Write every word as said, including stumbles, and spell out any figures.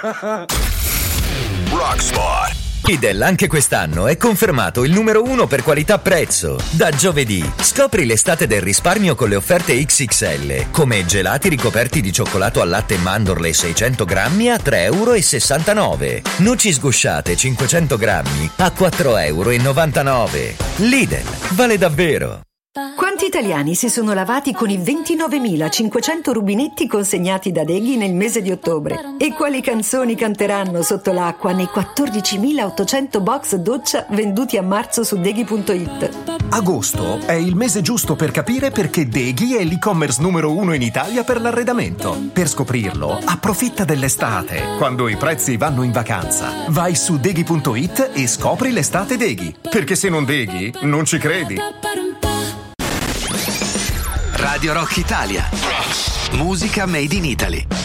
Rockspot. Lidl anche quest'anno è confermato il numero uno per qualità-prezzo. Da giovedì scopri l'estate del risparmio con le offerte X X L, come gelati ricoperti di cioccolato al latte e mandorle seicento grammi a tre e sessantanove euro, noci sgusciate cinquecento grammi a quattro e novantanove euro. Lidl, vale davvero. Quanti italiani si sono lavati con i ventinovemilacinquecento rubinetti consegnati da Deghi nel mese di ottobre? E quali canzoni canteranno sotto l'acqua nei quattordicimilaottocento box doccia venduti a marzo su Deghi punto it? Agosto è il mese giusto per capire perché Deghi è l'e-commerce numero uno in Italia per l'arredamento. Per scoprirlo, approfitta dell'estate, quando i prezzi vanno in vacanza. Vai su Deghi punto it e scopri l'estate Deghi. Perché se non Deghi, non ci credi. Radio Rock Italia. Musica made in Italy.